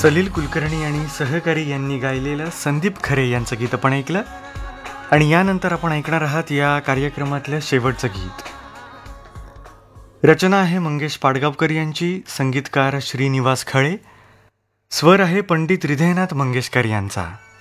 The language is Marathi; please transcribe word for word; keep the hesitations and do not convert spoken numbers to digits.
सलील कुलकर्णी आणि सहकारी यांनी गायलेलं संदीप खरे यांचं गीत आपण ऐकलं. आणि यानंतर आपण ऐकणार आहात या कार्यक्रमातलं शेवटचं गीत. रचना आहे मंगेश पाडगावकर यांची, संगीतकार श्रीनिवास खळे, स्वर आहे पंडित हृदयनाथ मंगेशकर यांचा.